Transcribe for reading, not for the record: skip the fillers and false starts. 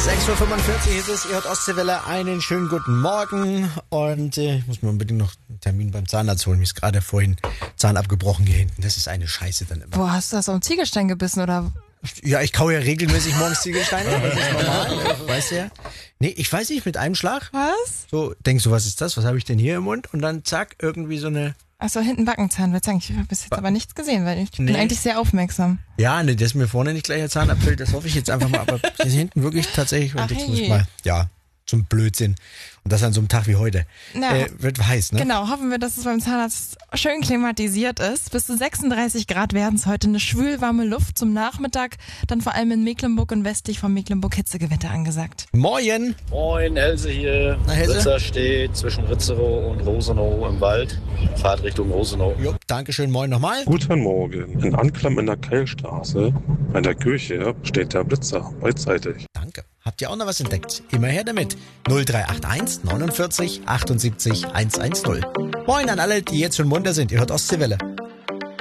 6.45 Uhr ist es, ihr hört Ostseewelle, einen schönen guten Morgen und ich muss mir unbedingt noch einen Termin beim Zahnarzt holen, mir ist gerade vorhin Zahn abgebrochen hier hinten, das ist eine Scheiße dann immer. Boah, hast du das auf den Ziegelstein gebissen oder? Ja, ich kaue ja regelmäßig morgens Ziegelsteine, das ist normal, weißt du ja. Nee, ich weiß nicht, mit einem Schlag. Was? So, denkst du, was ist das, was habe ich denn hier im Mund? Und dann zack, irgendwie so eine... Achso, hinten Backenzahn, würde sagen, ich habe bis jetzt aber nichts gesehen, weil ich bin Nee. eigentlich sehr aufmerksam. Ja, ne, dass mir vorne nicht gleich der Zahn abfällt, das hoffe ich jetzt einfach mal, aber hier hinten wirklich tatsächlich, und Ach jetzt muss ich je. mal, ja, zum Blödsinn. Und das an so einem Tag wie heute. Na, Wird heiß, ne? Genau, hoffen wir, dass es beim Zahnarzt schön klimatisiert ist. Bis zu 36 Grad werden es heute, eine schwülwarme Luft zum Nachmittag, dann vor allem in Mecklenburg und westlich von Mecklenburg Hitzegewitter angesagt. Moin! Moin, Else hier. Na, Else? Ritzer steht zwischen Ritzerow und Rosenau im Wald. Fahrt Richtung Rosenau. Jo, Dankeschön, moin nochmal. Guten Morgen. In Anklam in der Keilstraße, an der Kirche, steht der Blitzer beidseitig. Danke. Habt ihr auch noch was entdeckt? Immer her damit. 0381 49 78 110. Moin an alle, die jetzt schon munter sind. Ihr hört Ostseewelle.